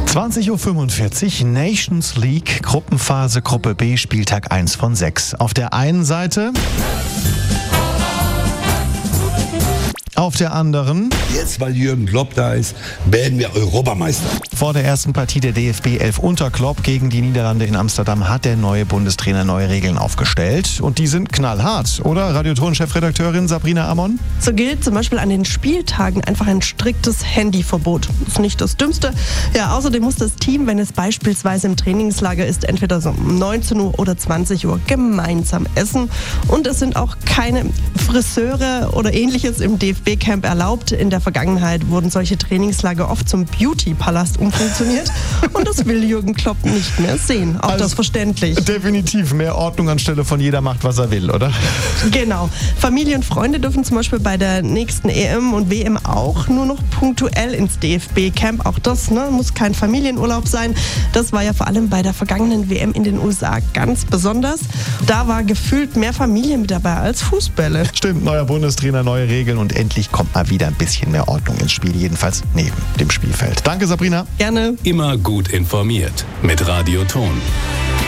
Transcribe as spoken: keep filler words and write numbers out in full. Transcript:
zwanzig Uhr fünfundvierzig, Nations League, Gruppenphase, Gruppe B, Spieltag eins von sechs. Auf der einen Seite, auf der anderen, jetzt, weil Jürgen Klopp da ist, werden wir Europameister. Vor der ersten Partie der D F B elf unter Klopp gegen die Niederlande in Amsterdam hat der neue Bundestrainer neue Regeln aufgestellt. Und die sind knallhart, oder? Radioton-Chefredakteurin Sabrina Amon? So gilt zum Beispiel an den Spieltagen einfach ein striktes Handyverbot. Ist nicht das Dümmste. Ja, außerdem muss das Team, wenn es beispielsweise im Trainingslager ist, entweder so um neunzehn Uhr oder zwanzig Uhr gemeinsam essen. Und es sind auch keine Friseure oder ähnliches im D F B-Camp erlaubt. In der Vergangenheit wurden solche Trainingslager oft zum Beauty-Palast umfunktioniert. Und das will Jürgen Klopp nicht mehr sehen. Auch Also, das verständlich. Definitiv mehr Ordnung anstelle von jeder macht, was er will, oder? Genau. Familie und Freunde dürfen zum Beispiel bei der nächsten E M und W M auch nur noch punktuell ins D F B-Camp. Auch das ne, muss kein Familienurlaub sein. Das war ja vor allem bei der vergangenen W M in den U S A ganz besonders. Da war gefühlt mehr Familie mit dabei als Fußbälle. Stimmt, neuer Bundestrainer, neue Regeln und endlich kommt mal wieder ein bisschen mehr Ordnung ins Spiel, jedenfalls neben dem Spielfeld. Danke, Sabrina. Gerne. Immer gut informiert mit Radioton.